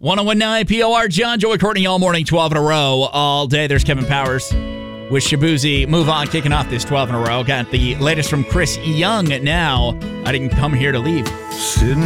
1019 POR, John, Joey, Courtney, all morning, 12 in a row, all day. There's Kevin Powers with Shabuzi. Move on, kicking off this 12 in a row. Got the latest from Chris Young now. I didn't come here to leave. Sitting